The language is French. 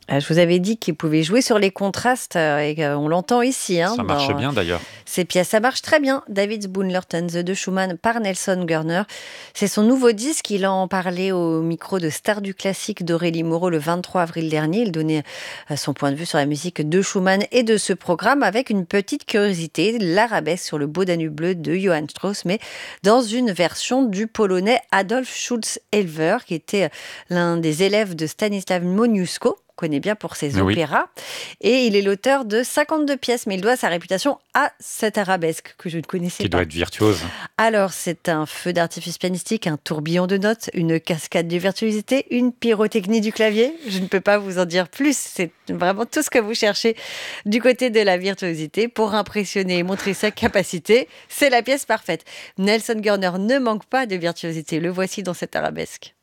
Je vous avais dit qu'il pouvait jouer sur les contrastes et on l'entend ici Ça marche dans bien d'ailleurs. ces pièces. Ça marche très bien. David Boone-Lurton, The de Schumann par Nelson Gurner. C'est son nouveau disque. Il en parlait au micro de Star du classique d'Aurélie Moreau le 23 avril dernier. Il donnait son point de vue sur la musique de Schumann et de ce programme avec une petite curiosité, l'arabesque sur le beau Danube bleu de Johann Strauss, mais dans une version du polonais Adolf Schulz-Elver, qui était l'un des élèves de Stanisław Moniuszko, connaît bien pour ses Oui, opéras, et il est l'auteur de 52 pièces, mais il doit sa réputation à cette arabesque que je ne connaissais qui doit pas. être virtuose. Alors, c'est un feu d'artifice pianistique, un tourbillon de notes, une cascade de virtuosité, une pyrotechnie du clavier. Je ne peux pas vous en dire plus, c'est vraiment tout ce que vous cherchez du côté de la virtuosité pour impressionner et montrer sa capacité. C'est la pièce parfaite. Nelson Gurner ne manque pas de virtuosité, le voici dans cette arabesque.